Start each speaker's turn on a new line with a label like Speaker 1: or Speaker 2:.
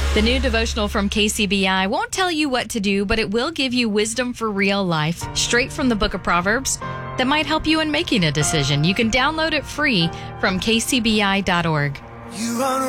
Speaker 1: The new devotional from KCBI won't tell you what to do, but it will give you wisdom for real life, straight from the book of Proverbs, that might help you in making a decision. You can download it free from kcbi.org.
Speaker 2: You are